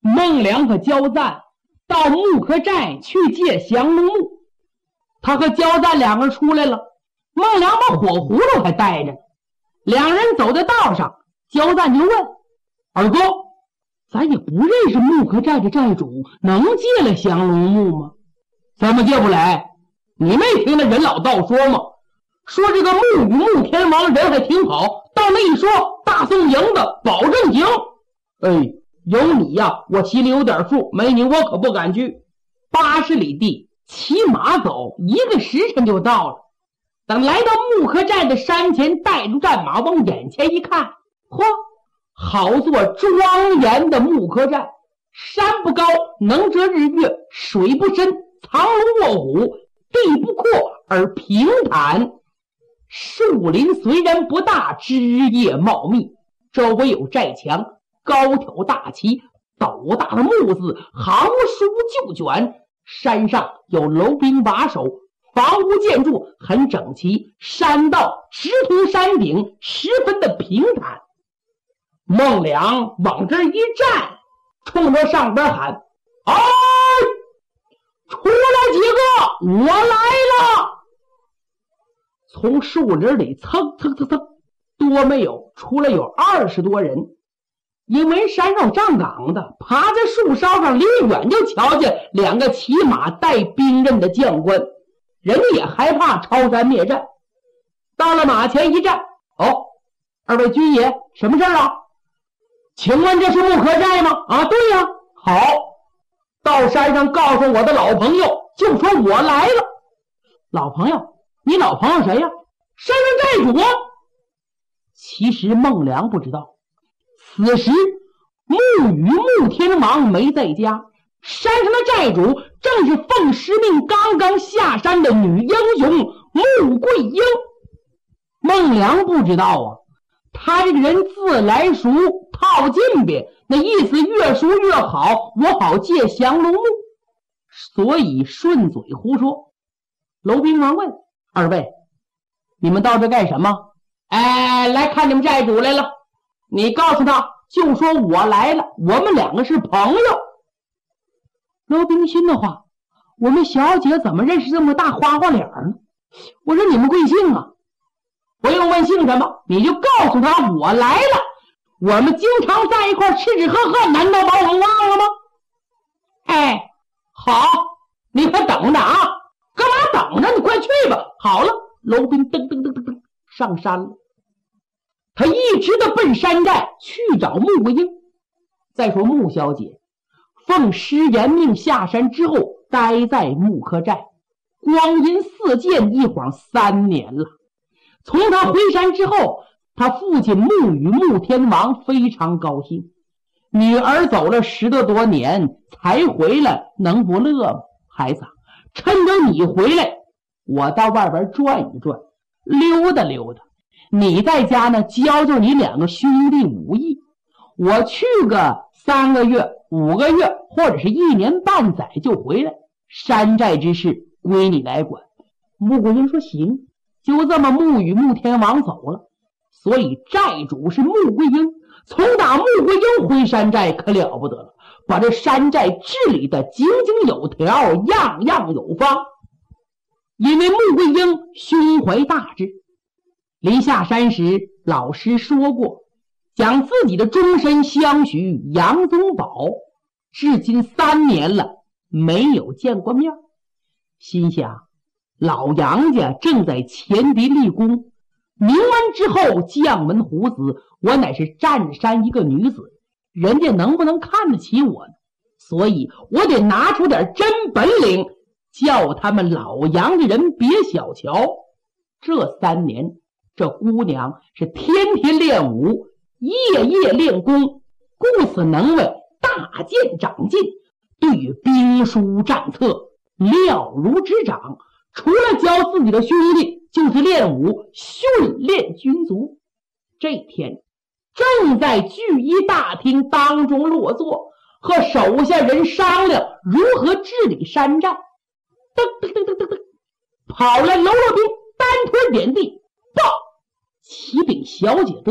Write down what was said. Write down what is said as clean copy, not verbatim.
孟良和焦赞到木柯寨去借降龙木。他和焦赞两个人出来了，孟良把火葫芦还带着。两人走在道上，焦赞就问：二哥，咱也不认识木柯寨的寨主，能借来降龙木吗？怎么借不来？你没听那人老道说吗？说这个木与木天王人还挺好，到那一说大宋赢的保证行。哎，有你呀，我心里有点数，没你我可不敢去。80里地骑马走1个时辰就到了。等来到木柯寨的山前，带住战马往眼前一看，嚯，好座庄严的木柯寨，山不高，能遮日月，水不深，藏龙卧虎，地不阔而平坦。树林虽然不大，枝叶茂密，周围有寨墙，高挑大旗，斗大的木字，行书就卷。山上有楼兵把守，房屋建筑很整齐，山道直通山顶，十分的平坦。孟良往这一站，冲着上边喊：哎，出来几个，我来了！从树林里蹭蹭蹭蹭，多没有，出来有20多人。因为山上站岗的，爬在树梢上，离远就瞧见2个骑马带兵刃的将官，人家也害怕抄山灭寨。到了马前一站，哦，二位军爷，什么事啊？请问这是木柯寨吗？啊，对呀。好，到山上告诉我的老朋友，就说我来了。老朋友？你老朋友谁呀？山上寨主啊。其实孟良不知道，此时木与木天王没在家，山上的寨主正是奉师命刚刚下山的女英雄穆桂英。孟良不知道啊，他这个人自来熟，套近呗，那意思越熟越好，我好借降龙木，所以顺嘴胡说。楼兵王问：二位，你们到这干什么？哎，来看你们寨主来了。你告诉他，就说我来了，我们2个是朋友。楼兵心的话，我们小姐怎么认识这么大花花脸呢？我说你们贵姓啊？不用问姓什么，你就告诉他我来了，我们经常在一块吃吃喝喝，难道把我们忘了吗？哎，好，你可等着啊！干嘛等着？你快去吧。好了，楼兵噔噔噔噔噔上山了。他一直的奔山寨去找穆桂英。再说穆小姐奉师严命下山之后，待在木柯寨，光阴似箭，一晃3年了。从他回山之后，他父亲穆与穆天王非常高兴，女儿走了10多年才回来，能不乐吗？孩子，趁着你回来，我到外边转一转，溜达溜达。你在家呢，教教你2个兄弟武艺，我去个3个月、5个月，或者是1年半载就回来。山寨之事归你来管。穆桂英说行。就这么穆与穆天王走了，所以寨主是穆桂英。从打穆桂英回山寨可了不得了，把这山寨治理的井井有条，样样有方。因为穆桂英胸怀大志，临下山时老师说过，将自己的终身相许杨宗保，至今3年了没有见过面。心想老杨家正在前敌立功，明完之后降门虎子，我乃是占山一个女子，人家能不能看得起我呢？所以我得拿出点真本领，叫他们老杨家人别小瞧。这3年，这姑娘是天天练武，夜夜练功，故此能为，大见长进，对于兵书战策了如指掌。除了教自己的兄弟，就是练武，训练军卒。这天正在聚义大厅当中落座，和手下人商量如何治理山寨。噔噔噔噔噔噔，跑来喽啰兵，单腿点地，报启禀小姐得